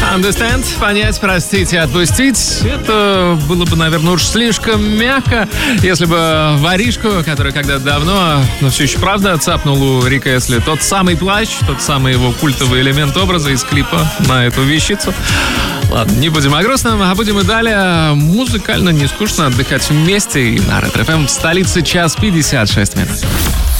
Understand, понять, простить и отпустить. Это было бы, наверное, уж слишком мягко, если бы воришку, который когда-то давно, но все еще правда, цапнул у Рика Эсли тот самый плащ, тот самый его культовый элемент образа из клипа на эту вещицу. Ладно, не будем о грустном, а будем и далее музыкально не скучно отдыхать вместе. И на Ретро ФМ в столице 1:56.